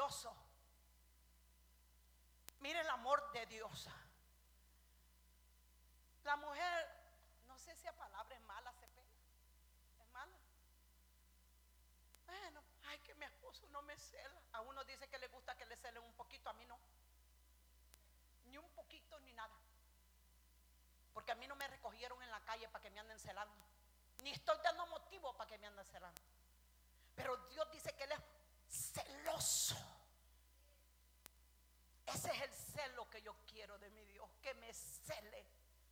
celoso. Mire el amor de Dios. La mujer, no sé si la palabra es mala, se pela. Es mala. Bueno, ay, que mi esposo no me cela. A uno dice que le gusta que le celen un poquito, a mí no. Ni un poquito ni nada. Porque a mí no me recogieron en la calle para que me anden celando. Ni estoy dando motivo para que me anden celando. Pero Dios dice que Él es celoso. Ese es el celo que yo quiero de mi Dios, que me cele.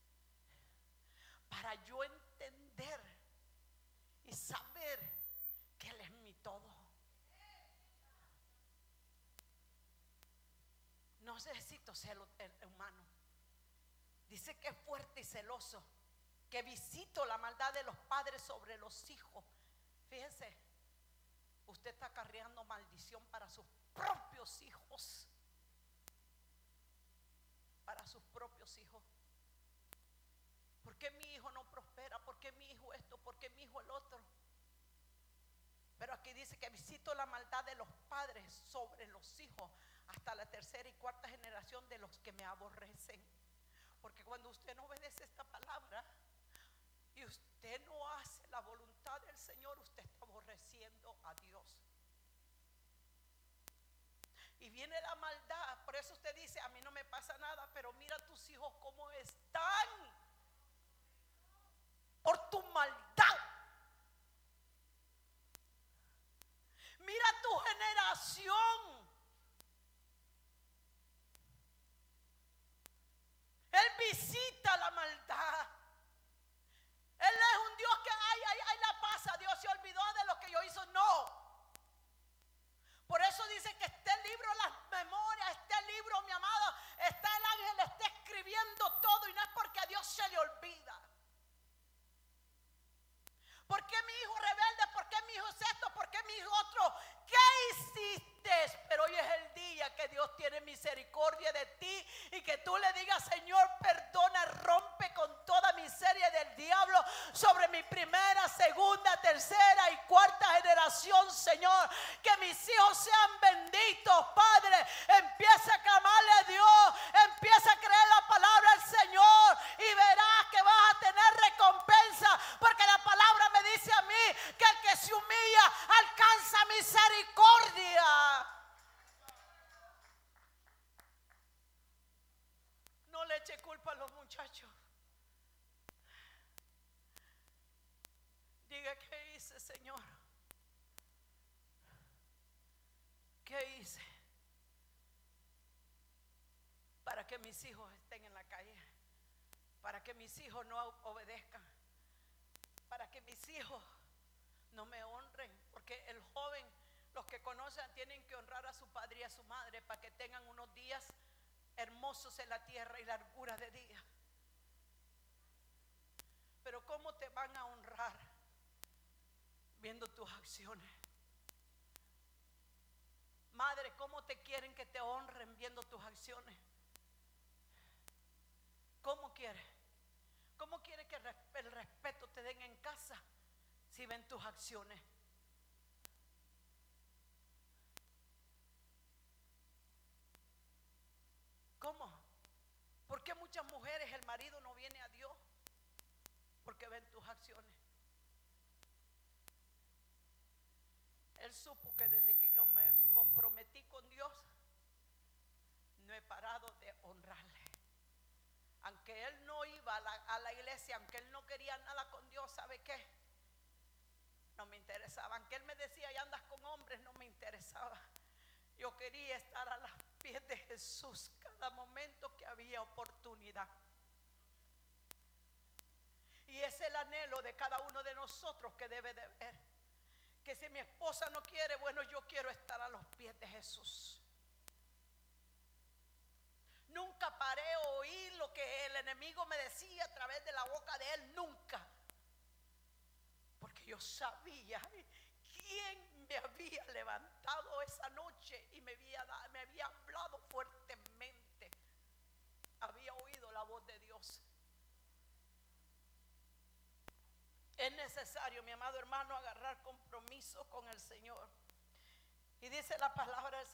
Para yo entender y saber que Él es mi todo. No necesito celo humano. Dice que es fuerte y celoso, que visito la maldad de los padres sobre los hijos. Fíjense, usted está acarreando maldición para sus propios hijos. Para sus propios hijos. ¿Por qué mi hijo no prospera? ¿Por qué mi hijo esto? ¿Por qué mi hijo el otro? Pero aquí dice que visito la maldad de los padres sobre los hijos, hasta la tercera y cuarta generación de los que me aborrecen. Porque cuando usted no obedece esta palabra y usted no hace la voluntad del Señor, usted está aborreciendo a Dios. Y viene la maldad. Por eso usted dice, a mí no me pasa nada, pero mira a tus hijos cómo están por tu maldad. Mira tu generación. Él visita la maldad. Él es un Dios que ay la pasa. Dios se olvidó de lo que yo hizo. No. Por eso dice que este libro, las memorias, este libro, mi amado, está el ángel, está escribiendo todo. Y no es porque a Dios se le olvida. ¿Por qué mi hijo rebelde? ¿Por qué mi hijo es esto? ¿Por qué mi hijo otro? ¿Qué hiciste? Pero hoy es el día que Dios tiene misericordia de ti y que tú le digas, Señor, perdona, rompe con toda miseria del diablo sobre mi primera, segunda, tercera y cuarta generación, Señor. Que mis hijos sean benditos, Padre. Empieza a clamarle a Dios, empieza a creer la palabra del Señor y verás que vas a tener recompensa, porque la palabra me dice a mí que el que se humilla alcanza misericordia. No le eche culpa a los muchachos. Diga, ¿qué hice, Señor? ¿Qué hice para que mis hijos estén en la calle? Para que mis hijos no obedezcan. Para que mis hijos no me honren. Porque el joven, los que conocen, tienen que honrar a su padre y a su madre para que tengan unos días hermosos en la tierra y largura de día. Pero ¿cómo te van a honrar? Viendo tus acciones. Madre, ¿cómo te quieren que te honren viendo tus acciones? ¿Cómo quiere? ¿Cómo quiere que el respeto te den en casa si ven tus acciones? ¿Cómo? ¿Por qué muchas mujeres el marido no viene a Dios? Porque ven tus acciones. Él supo que desde que me comprometí con Dios, no he parado de honrarle. Aunque él no iba a la iglesia, aunque él no quería nada con Dios, ¿sabe qué? No me interesaba. Aunque él me decía, y andas con hombres, no me interesaba. Yo quería estar a los pies de Jesús cada momento que había oportunidad. Y es el anhelo de cada uno de nosotros que debe de ver. Que si mi esposa no quiere, bueno, yo quiero estar a los pies de Jesús. Nunca paré a oír lo que el enemigo me decía a través de la boca de él, nunca. Porque yo sabía quién me había levantado esa noche y me había hablado fuertemente. Había oído la voz de Dios. Es necesario, mi amado hermano, agarrar compromiso con el Señor. Y dice la palabra del